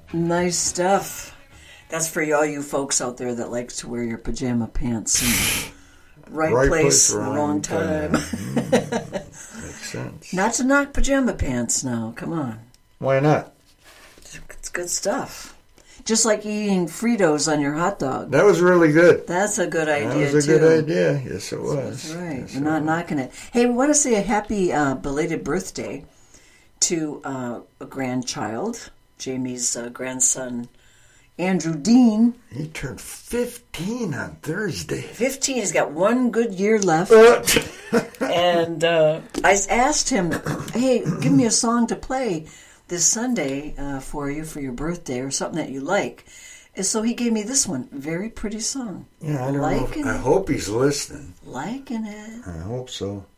Nice stuff. That's for all you folks out there that like to wear your pajama pants in the right place, wrong time. Makes sense. Not to knock pajama pants now. Come on. Why not? It's good stuff. Just like eating Fritos on your hot dog. That was really good. That's a good idea, That was a good idea. Yes, it was. That's right. Yes, We're not knocking it. Hey, we want to say a happy belated birthday to a grandchild, Jamie's grandson, Andrew Dean. He turned 15 on Thursday. 15. He's got one good year left. And I asked him, hey, give me a song to play this Sunday for you for your birthday or something that you like. And so he gave me this one. Very pretty song. Yeah, I don't know. I hope he's listening. Liking it. I hope so.